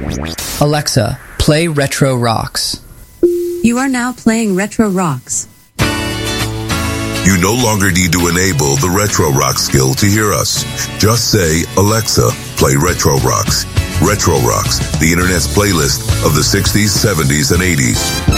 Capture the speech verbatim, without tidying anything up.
Alexa, play Retro Rocks. You are now playing Retro Rocks. You no longer need to enable the Retro Rock skill to hear us. Just say, Alexa, play Retro Rocks. Retro Rocks, the internet's playlist of the sixties, seventies, and eighties.